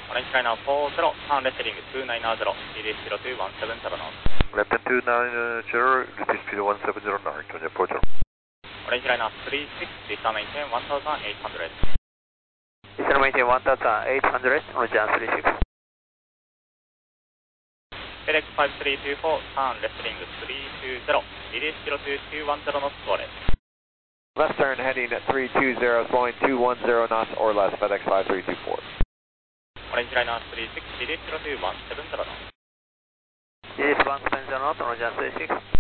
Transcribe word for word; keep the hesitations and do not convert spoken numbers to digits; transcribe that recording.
Orange Liner four zero, turn left heading two nine zero, release zero two one seven zero knots. Left two nine zero, release speed one seven zero nine, to approach. Orange Liner three six, descend maintain one thousand eight hundred. Descend maintain one thousand eight hundred, Roger three six. FedEx five three two four, turn left heading three two zero, release zero two two one zero knots to orange. Left turn heading at three two zero, slowing two one zero knots or less, FedEx five three two four. Orange Liner three six, release zero two one seven zero knots. Release one seven zero knots, Roger three six.